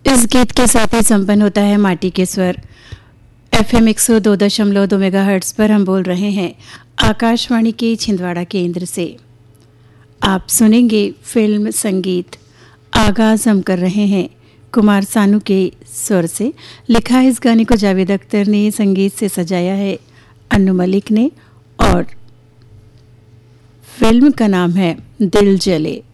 इस गीत के साथ ही संपन्न होता है माटी के स्वर। FM 102.2 मेगाहर्ट्ज पर हम बोल रहे हैं आकाशवाणी के छिंदवाड़ा केंद्र से। आप सुनेंगे फिल्म संगीत। आगाज हम कर रहे हैं कुमार सानू के स्वर से। लिखा है इस गाने को जावेद अख्तर ने, संगीत से सजाया है अन्नू मलिक ने और फिल्म का नाम है दिल जले।